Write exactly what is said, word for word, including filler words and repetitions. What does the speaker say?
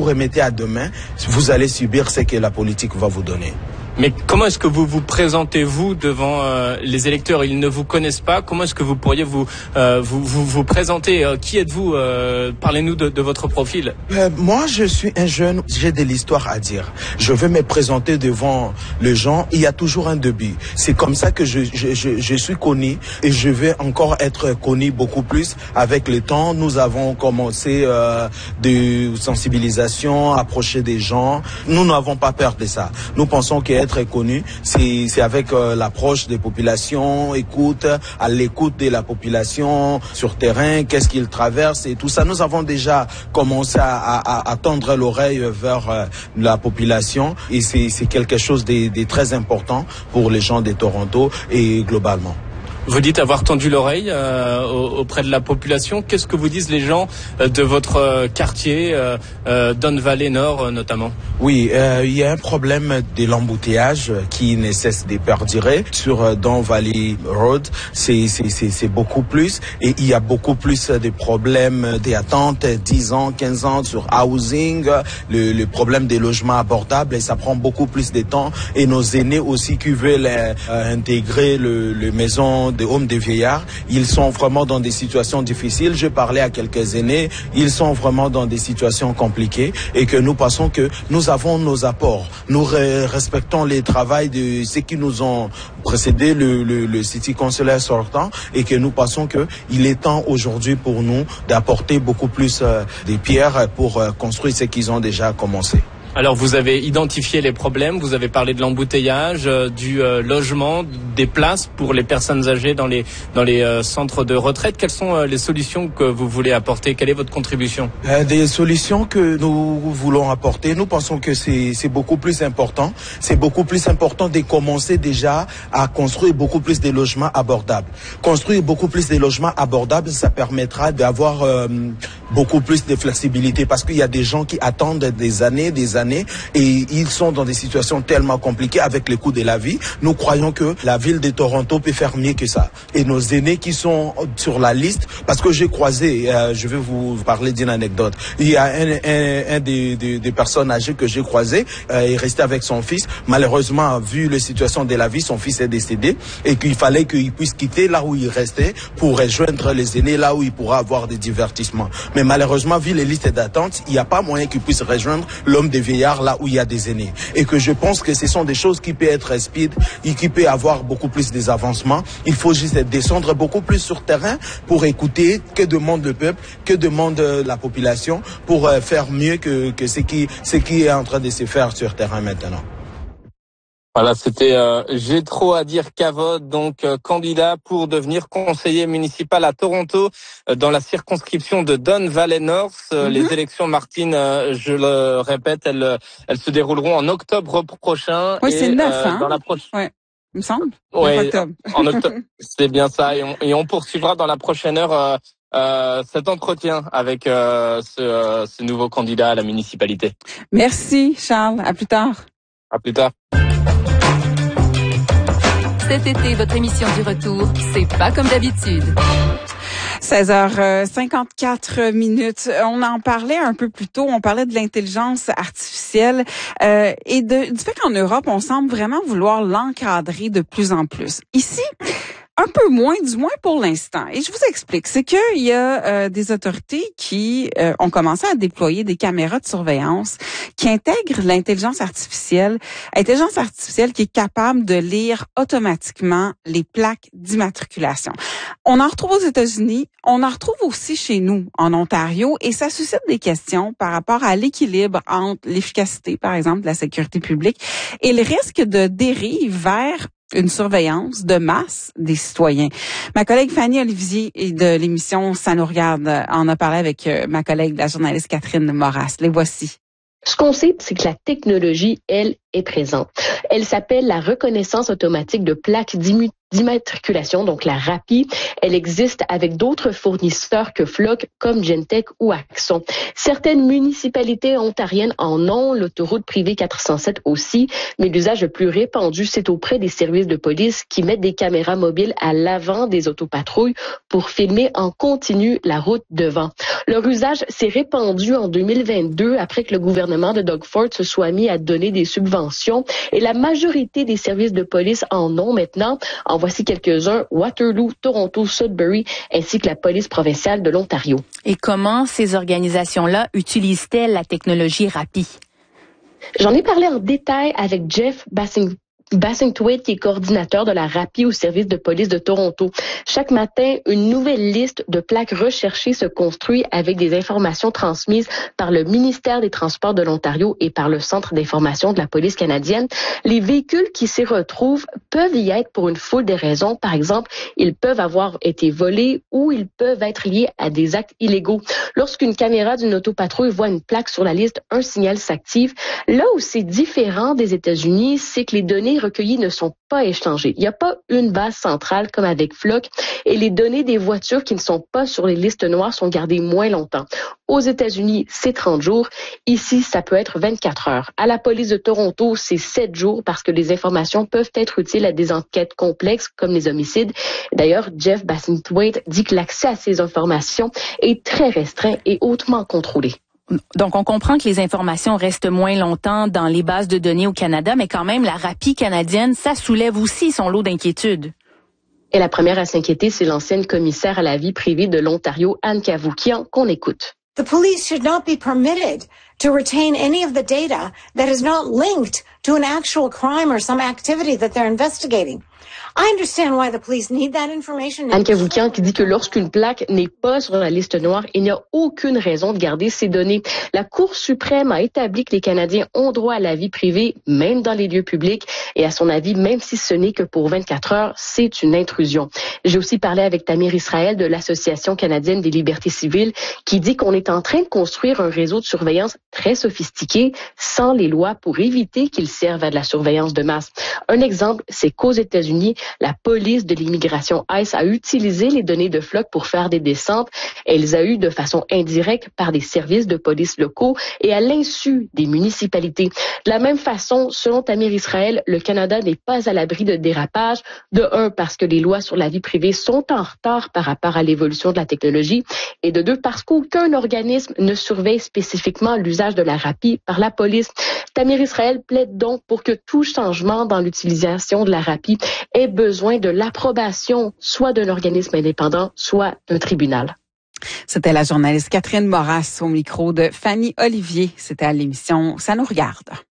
remettez à demain, vous allez subir ce que la politique va vous donner. Mais comment est-ce que vous vous présentez, vous, devant euh, les électeurs? Ils ne vous connaissent pas. Comment est-ce que vous pourriez vous euh, vous, vous, vous présenter? euh, Qui êtes-vous? euh, Parlez-nous de, de votre profil. Euh, moi, je suis un jeune, j'ai de l'histoire à dire. Je veux me présenter devant les gens. Il y a toujours un début. C'est comme ça que je, je, je, je suis connu et je vais encore être connu beaucoup plus avec le temps. Nous avons commencé euh, de sensibilisation, approcher des gens. Nous n'avons pas peur de ça. Nous pensons que très connu, c'est c'est avec euh, l'approche des populations, écoute, à l'écoute de la population sur terrain, qu'est-ce qu'ils traversent et tout ça. Nous avons déjà commencé à, à, à tendre l'oreille vers euh, la population et c'est c'est quelque chose de, de très important pour les gens de Toronto et globalement. Vous dites avoir tendu l'oreille euh, auprès de la population. Qu'est-ce que vous disent les gens euh, de votre euh, quartier, euh, euh, Don Valley Nord euh, notamment? Oui, euh, il y a un problème de l'embouteillage qui ne cesse de perdurer sur euh, Don Valley Road. C'est c'est c'est c'est beaucoup plus et il y a beaucoup plus de problèmes d'attente, dix ans, quinze ans sur housing, le, le problème des logements abordables et ça prend beaucoup plus de temps et nos aînés aussi qui veulent euh, intégrer le, le maison des hommes des vieillards, ils sont vraiment dans des situations difficiles. Je parlais à quelques aînés, ils sont vraiment dans des situations compliquées et que nous pensons que nous avons nos apports. Nous respectons les travaux de ceux qui nous ont précédé, le, le, le city councilor sortant, et que nous pensons que il est temps aujourd'hui pour nous d'apporter beaucoup plus euh, des pierres pour euh, construire ce qu'ils ont déjà commencé. Alors vous avez identifié les problèmes, vous avez parlé de l'embouteillage, euh, du euh, logement, des places pour les personnes âgées dans les dans les euh, centres de retraite. Quelles sont euh, les solutions que vous voulez apporter? Quelle est votre contribution? euh, Des solutions que nous voulons apporter, nous pensons que c'est c'est beaucoup plus important. C'est beaucoup plus important de commencer déjà à construire beaucoup plus de logements abordables. Construire beaucoup plus de logements abordables, ça permettra d'avoir euh, beaucoup plus de flexibilité parce qu'il y a des gens qui attendent des années, des années et ils sont dans des situations tellement compliquées avec le coût de la vie. Nous croyons que la ville de Toronto peut faire mieux que ça. Et nos aînés qui sont sur la liste, parce que j'ai croisé, euh, je vais vous parler d'une anecdote. Il y a un, un, un des, des, des personnes âgées que j'ai croisé, euh, est resté avec son fils. Malheureusement, vu la situation de la vie, son fils est décédé et qu'il fallait qu'il puisse quitter là où il restait pour rejoindre les aînés là où il pourra avoir des divertissements. Mais malheureusement, vu les listes d'attente, il n'y a pas moyen qu'il puisse rejoindre l'homme des vieillards là où il y a des aînés. Et que je pense que ce sont des choses qui peuvent être speed et qui peuvent avoir beaucoup plus des avancements. Il faut juste descendre beaucoup plus sur terrain pour écouter que demande le peuple, que demande la population pour faire mieux que, que ce qui, ce qui est en train de se faire sur terrain maintenant. Voilà, c'était euh, Gétro Adir-Cavod, donc euh, candidat pour devenir conseiller municipal à Toronto euh, dans la circonscription de Don Valley North. Euh, mm-hmm. Les élections, Martine, euh, je le répète, elles, elles se dérouleront en octobre prochain. Oui, c'est neuf, euh, hein? Dans la proche... Ouais. Il me semble. Oui, octobre. En octobre. C'est bien ça. Et on, et on poursuivra dans la prochaine heure euh, euh, cet entretien avec euh, ce, euh, ce nouveau candidat à la municipalité. Merci, Charles. À plus tard. À plus tard. Cet été, votre émission du retour, c'est pas comme d'habitude. seize heures cinquante-quatre minutes. On en parlait un peu plus tôt. On parlait de l'intelligence artificielle euh, et de, du fait qu'en Europe, on semble vraiment vouloir l'encadrer de plus en plus. Ici, un peu moins, du moins pour l'instant. Et je vous explique. C'est qu'il y a euh, des autorités qui euh, ont commencé à déployer des caméras de surveillance qui intègrent l'intelligence artificielle. Intelligence artificielle qui est capable de lire automatiquement les plaques d'immatriculation. On en retrouve aux États-Unis. On en retrouve aussi chez nous, en Ontario. Et ça suscite des questions par rapport à l'équilibre entre l'efficacité, par exemple, de la sécurité publique et le risque de dérive vers une surveillance de masse des citoyens. Ma collègue Fanny Olivier de l'émission Ça nous regarde en a parlé avec ma collègue, la journaliste Catherine Moras. Les voici. Ce qu'on sait, c'est que la technologie, elle, est présente. Elle s'appelle la reconnaissance automatique de plaques d'immu- d'immatriculation, donc la RAPI. Elle existe avec d'autres fournisseurs que Floc, comme Gentech ou Axon. Certaines municipalités ontariennes en ont, l'autoroute privée quatre cent sept aussi, mais l'usage le plus répandu, c'est auprès des services de police qui mettent des caméras mobiles à l'avant des autopatrouilles pour filmer en continu la route devant. Leur usage s'est répandu en deux mille vingt-deux après que le gouvernement de Doug Ford se soit mis à donner des subventions et la majorité des services de police en ont maintenant. En voici quelques-uns: Waterloo, Toronto, Sudbury, ainsi que la police provinciale de l'Ontario. Et comment ces organisations-là utilisent-elles la technologie RAPI? J'en ai parlé en détail avec Jeff Bassing. Bassingthwaighte, qui est coordinateur de la RAPI au service de police de Toronto. Chaque matin, une nouvelle liste de plaques recherchées se construit avec des informations transmises par le ministère des Transports de l'Ontario et par le Centre d'information de la police canadienne. Les véhicules qui s'y retrouvent peuvent y être pour une foule de raisons. Par exemple, ils peuvent avoir été volés ou ils peuvent être liés à des actes illégaux. Lorsqu'une caméra d'une autopatrouille voit une plaque sur la liste, un signal s'active. Là où c'est différent des États-Unis, c'est que les données recueillis ne sont pas échangés. Il n'y a pas une base centrale comme avec Floc et les données des voitures qui ne sont pas sur les listes noires sont gardées moins longtemps. Aux États-Unis, c'est trente jours. Ici, ça peut être vingt-quatre heures. À la police de Toronto, c'est sept jours parce que les informations peuvent être utiles à des enquêtes complexes comme les homicides. D'ailleurs, Jeff Bassingthwaighte dit que l'accès à ces informations est très restreint et hautement contrôlé. Donc, on comprend que les informations restent moins longtemps dans les bases de données au Canada, mais quand même, la RAPI canadienne, ça soulève aussi son lot d'inquiétudes. Et la première à s'inquiéter, c'est l'ancienne commissaire à la vie privée de l'Ontario, Anne Cavoukian, qu'on écoute. The police should not be permitted to retain any of the data that is not linked to an actual crime or some activity that they're investigating. I understand why the police need that information. Anne Cavoukian qui dit que lorsqu'une plaque n'est pas sur la liste noire, il n'y a aucune raison de garder ces données. La Cour suprême a établi que les Canadiens ont droit à la vie privée, même dans les lieux publics, et à son avis, même si ce n'est que pour vingt-quatre heures, c'est une intrusion. J'ai aussi parlé avec Tamir Israël de l'Association canadienne des libertés civiles, qui dit qu'on est en train de construire un réseau de surveillance très sophistiqué, sans les lois, pour éviter qu'il serve à de la surveillance de masse. Un exemple, c'est qu'aux États-Unis, la police de l'immigration ICE a utilisé les données de Floc pour faire des descentes. Elle les a eues de façon indirecte par des services de police locaux et à l'insu des municipalités. De la même façon, selon Tamir Israël, le Canada n'est pas à l'abri de dérapages. De un, parce que les lois sur la vie privée sont en retard par rapport à l'évolution de la technologie. Et de deux, parce qu'aucun organisme ne surveille spécifiquement l'usage de la RAPI par la police. Tamir Israël plaide donc pour que tout changement dans l'utilisation de la RAPI ait besoin de l'approbation soit d'un organisme indépendant, soit d'un tribunal. C'était la journaliste Catherine Moras au micro de Fanny Olivier. C'était à l'émission Ça nous regarde.